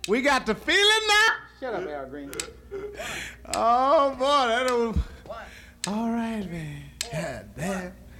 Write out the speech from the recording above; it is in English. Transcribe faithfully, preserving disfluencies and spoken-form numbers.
We got the feeling now. Shut up, Al Green. Oh boy, that was. All right, man. God damn.